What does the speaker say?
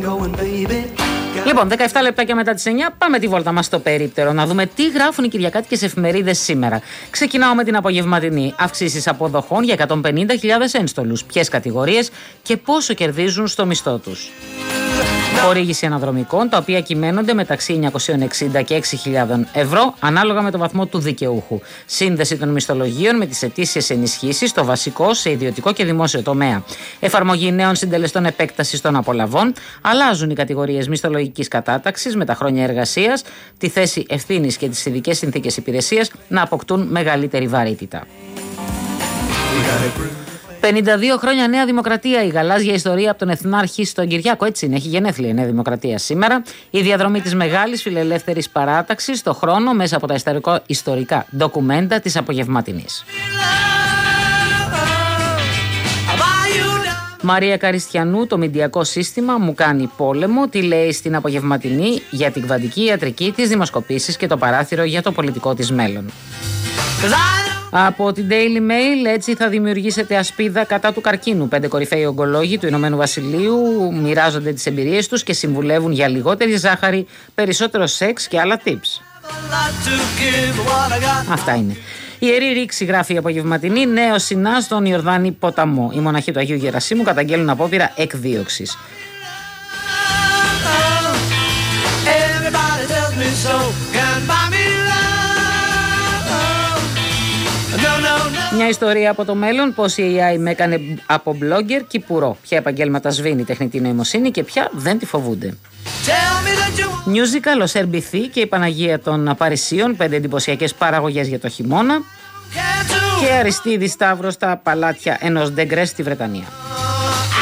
Λοιπόν, 17 λεπτάκια μετά τις 9, πάμε τη βόλτα μας στο περίπτερο να δούμε τι γράφουν οι κυριακάτικες εφημερίδες σήμερα. Ξεκινάω με την απογευματινή. Αυξήσεις αποδοχών για 150.000 ένστολους. Ποιες κατηγορίες και πόσο κερδίζουν στο μισθό τους. Χορήγηση αναδρομικών, τα οποία κυμαίνονται μεταξύ 960 και 6.000 ευρώ, ανάλογα με το βαθμό του δικαιούχου. Σύνδεση των μισθολογίων με τις ετήσιες ενισχύσεις, το βασικό σε ιδιωτικό και δημόσιο τομέα. Εφαρμογή νέων συντελεστών επέκτασης των απολαβών. Αλλάζουν οι κατηγορίες μισθολογικής κατάταξης με τα χρόνια εργασίας, τη θέση ευθύνης και τις ειδικές συνθήκες υπηρεσίας να αποκτούν μεγαλύτερη βαρύτητα. 52 χρόνια Νέα Δημοκρατία, η γαλάζια ιστορία από τον Εθνάρχη στον Κυριάκο. Έτσι είναι, έχει γενέθλια η Νέα Δημοκρατία σήμερα. Η διαδρομή της μεγάλης φιλελεύθερης παράταξης στο χρόνο μέσα από τα ιστορικά ντοκουμέντα της απογευματινής. Μαρία Καριστιανού, το μηντιακό σύστημα μου κάνει πόλεμο. Τι λέει στην απογευματινή για την κβαντική ιατρική, τις δημοσκοπήσεις και το παράθυρο για το πολιτικό της μέλλον. Από την Daily Mail, έτσι θα δημιουργήσετε ασπίδα κατά του καρκίνου. 5 κορυφαίοι ογκολόγοι του Ηνωμένου Βασιλείου μοιράζονται τις εμπειρίες τους και συμβουλεύουν για λιγότερη ζάχαρη, περισσότερο σεξ και άλλα tips. Αυτά είναι. Η Ιερή Ρήξη, γράφει η απογευματινή, νέο συνά στον Ιορδάνη ποταμό. Οι μοναχοί του Αγίου Γερασίμου καταγγέλνουν απόπειρα εκδίωξης. Μια ιστορία από το μέλλον, πώς η AI με έκανε από blogger κυπουρό. Ποια επαγγέλματα σβήνει η τεχνητή νοημοσύνη και ποια δεν τη φοβούνται. Musical, ο Σερμπιθή και η Παναγία των Παρισίων, 5 εντυπωσιακές παραγωγές για το χειμώνα. Και Αριστίδη Σταύρος στα παλάτια ενός Ντεγκρέ στη Βρετανία.